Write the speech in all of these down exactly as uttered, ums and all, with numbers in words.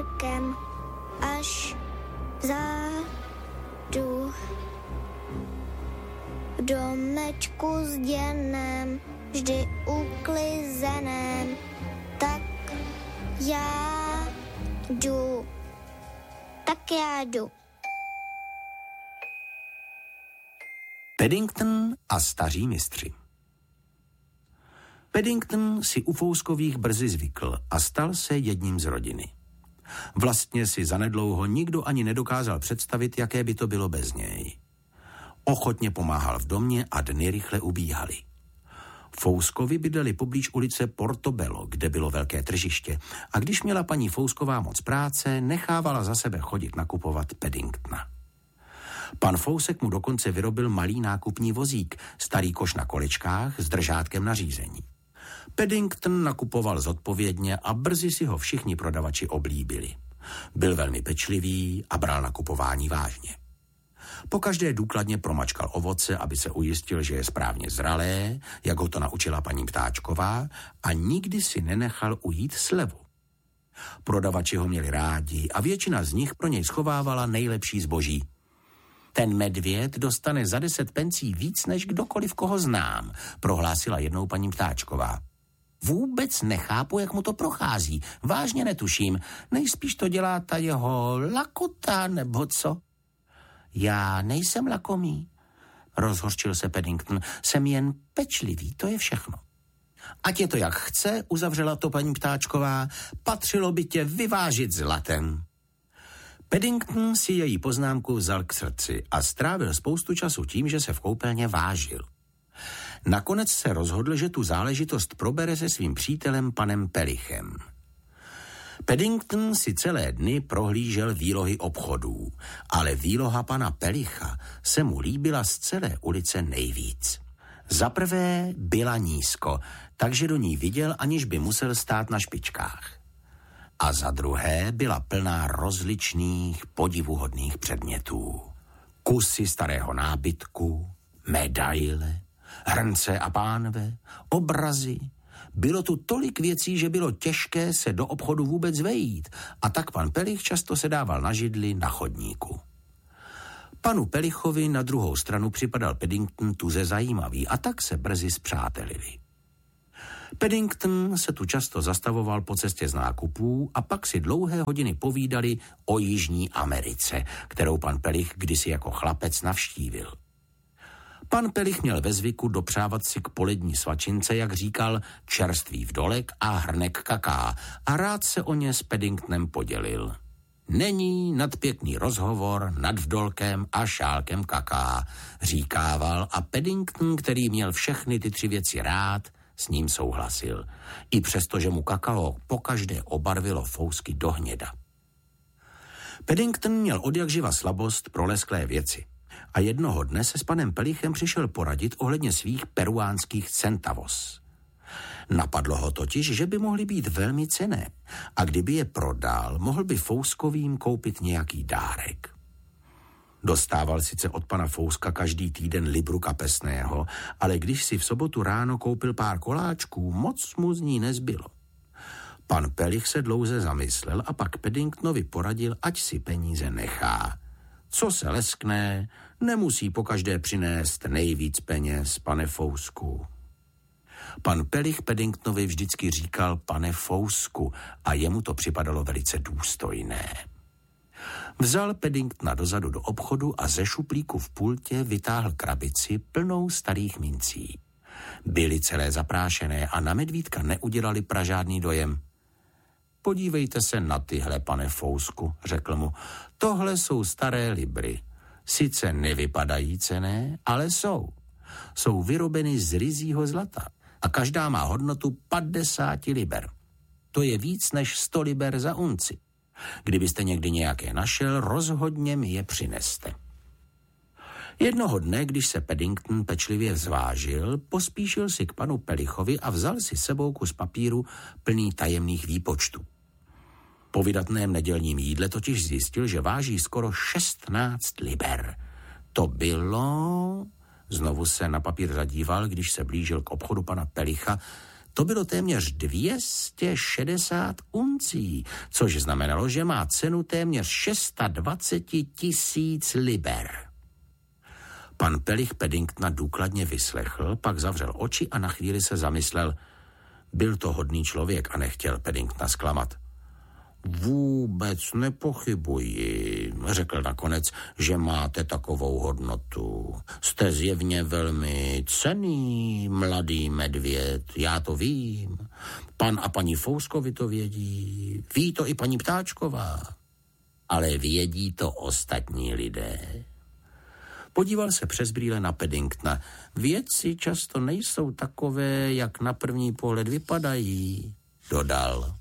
parkem až vzadu. V domečku zděném, vždy uklizeném, tak já jdu, tak já jdu. Paddington a staří mistři. Paddington si u Fouskových brzy zvykl a stal se jedním z rodiny. Vlastně si zanedlouho nikdo ani nedokázal představit, jaké by to bylo bez něj. Ochotně pomáhal v domě a dny rychle ubíhaly. Fouskovi bydleli poblíž ulice Portobello, kde bylo velké tržiště, a když měla paní Fousková moc práce, nechávala za sebe chodit nakupovat Paddingtona. Pan Fousek mu dokonce vyrobil malý nákupní vozík, starý koš na kolečkách s držátkem na řízení. Paddington nakupoval zodpovědně a brzy si ho všichni prodavači oblíbili. Byl velmi pečlivý a bral nakupování vážně. Pokaždé důkladně promačkal ovoce, aby se ujistil, že je správně zralé, jak ho to naučila paní Ptáčková, a nikdy si nenechal ujít slevu. Prodavači ho měli rádi a většina z nich pro něj schovávala nejlepší zboží. Ten medvěd dostane za deset pencí víc než kdokoliv, koho znám, prohlásila jednou paní Ptáčková. Vůbec nechápu, jak mu to prochází. Vážně netuším. Nejspíš to dělá ta jeho lakota, nebo co? Já nejsem lakomý, rozhořčil se Paddington. Jsem jen pečlivý, to je všechno. Ať je to jak chce, uzavřela to paní Ptáčková, patřilo by tě vyvážit zlatem. Paddington si její poznámku vzal k srdci a strávil spoustu času tím, že se v koupelně vážil. Nakonec se rozhodl, že tu záležitost probere se svým přítelem panem Pelichem. Paddington si celé dny prohlížel výlohy obchodů, ale výloha pana Pelicha se mu líbila z celé ulice nejvíc. Za prvé byla nízko, takže do ní viděl, aniž by musel stát na špičkách. A za druhé byla plná rozličných, podivuhodných předmětů. Kusy starého nábytku, medaile, hrnce a pánve, obrazy. Bylo tu tolik věcí, že bylo těžké se do obchodu vůbec vejít, a tak pan Pelich často sedával na židli na chodníku. Panu Pelichovi na druhou stranu připadal Paddington tuze zajímavý, a tak se brzy spřátelili. Paddington se tu často zastavoval po cestě z nákupů a pak si dlouhé hodiny povídali o Jižní Americe, kterou pan Pelich kdysi jako chlapec navštívil. Pan Pelich měl ve zvyku dopřávat si k polední svačince, jak říkal, čerstvý vdolek a hrnek kaká, a rád se o ně s Paddingtonem podělil. Není nadpěkný rozhovor nad vdolkem a šálkem kaká, říkával, a Paddington, který měl všechny ty tři věci rád, s ním souhlasil. I přesto, že mu kakao pokaždé obarvilo fousky do hněda. Paddington měl odjakživa slabost pro lesklé věci. A jednoho dne se s panem Pelichem přišel poradit ohledně svých peruánských centavos. Napadlo ho totiž, že by mohly být velmi cenné a kdyby je prodal, mohl by Fouskovým koupit nějaký dárek. Dostával sice od pana Fouska každý týden libru kapesného, ale když si v sobotu ráno koupil pár koláčků, moc mu z ní nezbylo. Pan Pelich se dlouze zamyslel a pak Paddingtonovi poradil, ať si peníze nechá. Co se leskne, nemusí pokaždé přinést nejvíc peněz, pane Fousku. Pan Pelich Paddingtonovi vždycky říkal pane Fousku a jemu to připadalo velice důstojné. Vzal Paddingtona dozadu do obchodu a ze šuplíku v pultě vytáhl krabici plnou starých mincí. Byly celé zaprášené a na medvídka neudělali pražádný dojem. Podívejte se na tyhle, pane Fousku, řekl mu. Tohle jsou staré libry. Sice nevypadají cenné, ale jsou. Jsou vyrobeny z ryzího zlata a každá má hodnotu padesát liber. To je víc než sto liber za unci. Kdybyste někdy nějaké našel, rozhodně mi je přineste. Jednoho dne, když se Paddington pečlivě zvážil, pospíšil si k panu Pelichovi a vzal si sebou kus papíru plný tajemných výpočtů. Po vydatném nedělním jídle totiž zjistil, že váží skoro šestnáct liber. To bylo... Znovu se na papír zadíval, když se blížil k obchodu pana Pelicha. To bylo téměř dvě stě šedesát uncí, což znamenalo, že má cenu téměř dvacet šest tisíc liber. Pan Pelich Paddingtona důkladně vyslechl, pak zavřel oči a na chvíli se zamyslel. Byl to hodný člověk a nechtěl Paddingtona zklamat. Vůbec nepochybuji, řekl nakonec, že máte takovou hodnotu. Jste zjevně velmi cenný, mladý medvěd, já to vím. Pan a paní Fouskovi to vědí, ví to i paní Ptáčková. Ale vědí to ostatní lidé. Podíval se přes brýle na Paddingtona. Věci často nejsou takové, jak na první pohled vypadají, dodal.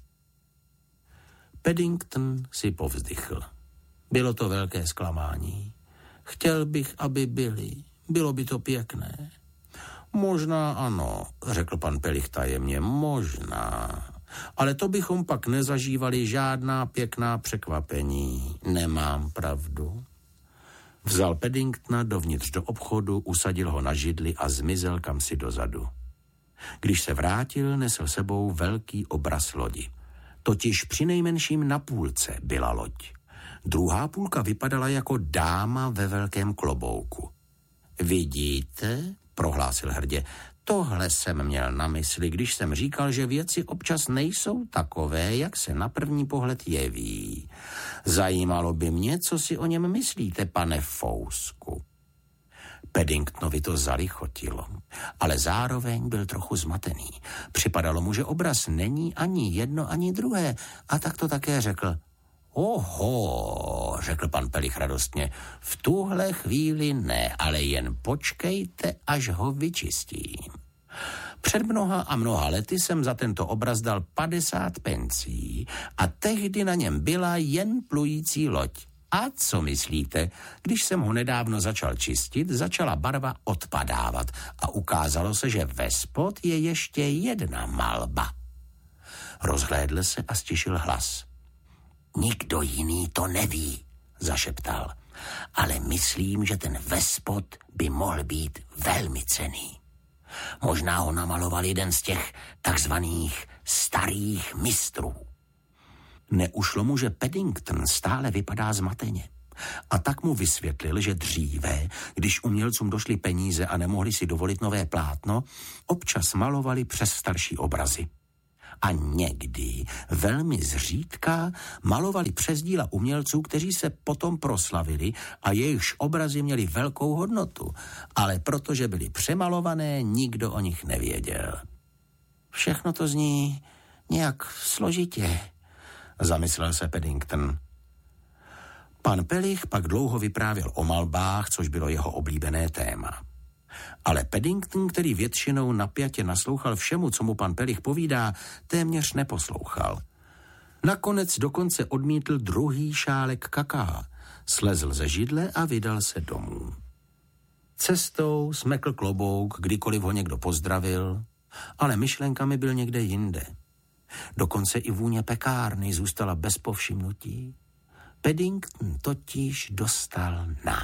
Paddington si povzdychl. Bylo to velké zklamání. Chtěl bych, aby byli. Bylo by to pěkné. Možná ano, řekl pan Pelich tajemně, možná. Ale to bychom pak nezažívali žádná pěkná překvapení. Nemám pravdu. Vzal Paddingtona dovnitř do obchodu, usadil ho na židli a zmizel kamsi dozadu. Když se vrátil, nesl sebou velký obraz lodi. Totiž přinejmenším na půlce byla loď. Druhá půlka vypadala jako dáma ve velkém klobouku. Vidíte, prohlásil hrdě, tohle jsem měl na mysli, když jsem říkal, že věci občas nejsou takové, jak se na první pohled jeví. Zajímalo by mě, co si o něm myslíte, pane Fousku. Paddingtonovi to zalichotilo, ale zároveň byl trochu zmatený. Připadalo mu, že obraz není ani jedno, ani druhé, a tak to také řekl. Oho, řekl pan Pelich radostně, v tuhle chvíli ne, ale jen počkejte, až ho vyčistím. Před mnoha a mnoha lety jsem za tento obraz dal padesát pencí a tehdy na něm byla jen plující loď. A co myslíte? Když jsem ho nedávno začal čistit, začala barva odpadávat a ukázalo se, že vespod je ještě jedna malba. Rozhlédl se a stišil hlas. Nikdo jiný to neví, zašeptal, ale myslím, že ten vespod by mohl být velmi cenný. Možná ho namaloval jeden z těch takzvaných starých mistrů. Neušlo mu, že Paddington stále vypadá zmateně. A tak mu vysvětlil, že dříve, když umělcům došly peníze a nemohli si dovolit nové plátno, občas malovali přes starší obrazy. A někdy, velmi zřídka, malovali přes díla umělců, kteří se potom proslavili a jejichž obrazy měli velkou hodnotu, ale protože byly přemalované, nikdo o nich nevěděl. Všechno to zní nějak složitě, zamyslel se Paddington. Pan Pelich pak dlouho vyprávěl o malbách, což bylo jeho oblíbené téma. Ale Paddington, který většinou napjatě naslouchal všemu, co mu pan Pelich povídá, téměř neposlouchal. Nakonec dokonce odmítl druhý šálek kaká, slezl ze židle a vydal se domů. Cestou smekl klobouk, kdykoliv ho někdo pozdravil, ale myšlenkami byl někde jinde. Dokonce i vůně pekárny zůstala bez povšimnutí. Paddington totiž dostal nápad.